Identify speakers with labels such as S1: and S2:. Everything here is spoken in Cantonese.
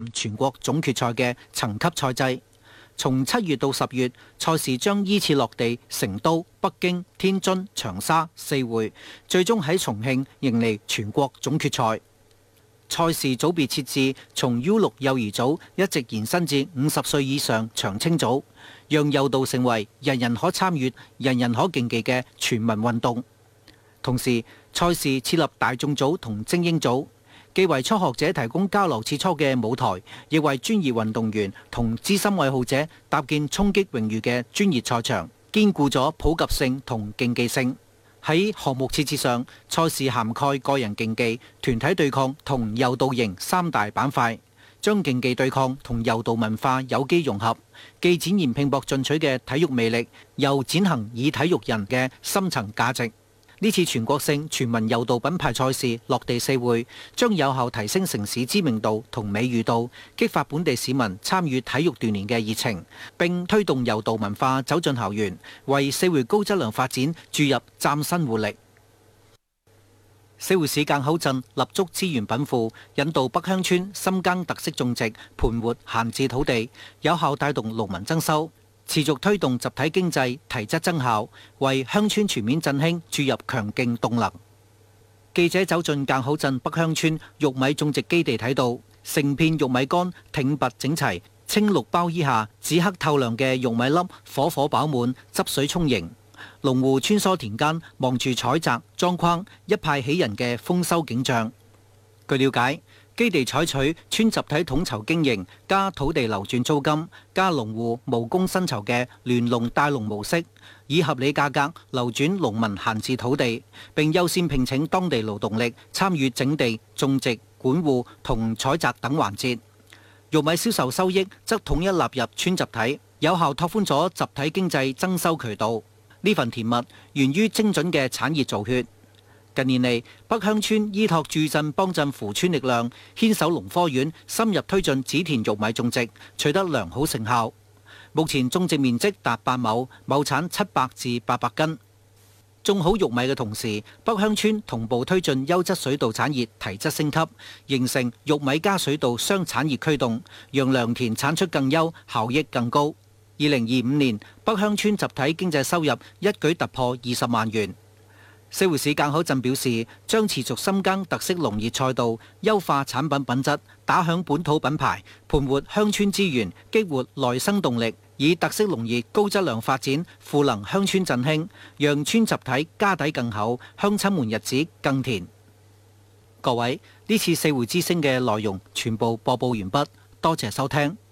S1: 全國總決賽嘅層級賽制。從7月到10月，賽事將依次落地成都、北京、天津、長沙4會，最終喺重慶迎嚟全國總決賽。賽事組別設置從 U6 幼兒組一直延伸至50歲以上長青組，讓柔道成為人人可參與、人人可競技嘅全民運動。同時，賽事設立大眾組同精英組，既為初學者提供交流切磋嘅舞台，亦為專業運動員同資深愛好者搭建衝擊榮譽嘅專業賽場，兼顧咗普及性同競技性。喺項目設置上，賽事涵蓋個人競技、團體對抗同柔道營3大板塊，將競技對抗同柔道文化有機融合，既展現拼搏進取嘅體育魅力，又踐行以體育人嘅深層價值。呢次全國性全民柔道品牌賽事落地4會，將有效提升城市知名度同美譽度，激發本地市民參與體育鍛鍊嘅熱情，並推動柔道文化走進校園，為4會高質量發展注入嶄新活力。4會市澗口鎮立足資源稟賦，引導北鄉村深耕特色種植，盤活閒置土地，有效帶動農民增收，持續推動集體經濟提質增效，為鄉村全面振興注入強勁動能。記者走進澗口鎮北鄉村玉米種植基地，睇到成片玉米杆挺拔整齊，青綠包衣下紫黑透亮嘅玉米粒火火飽滿，汁水充盈。農戶穿梭田間，望住採摘裝框，一派喜人嘅豐收景象。據了解，基地採取村集體統籌經營加土地流轉租金加農戶無工薪酬嘅聯農帶農模式，以合理價格流轉農民閒置土地，並優先聘請當地勞動力參與整地、種植、管護同採摘等環節。玉米銷售收益則統一納入村集體，有效拓寬咗集體經濟增收渠道。呢份甜蜜源於精準嘅產業造血。近年嚟，北鄉村依託駐鎮幫鎮扶村力量，牽手農科院深入推進紙田玉米種植，取得良好成效。目前種植面積達8畝，畝產700至800斤。種好玉米嘅同時，北鄉村同步推進優質水稻產業提質升級，形成玉米加水稻雙產業驅動，讓良田產出更優，效益更高。2025年，北鄉村集體經濟收入一舉突破20萬元。4會市澗口鎮表示，將持續深耕特色農業賽道，優化產品品質，打響本土品牌，盤活鄉村資源，激活內生動力，以特色農業高質量發展，賦能鄉村振興，讓村集體家底更厚，鄉親們日子更甜。各位，呢次4會之聲嘅內容全部播報完畢，多謝收聽。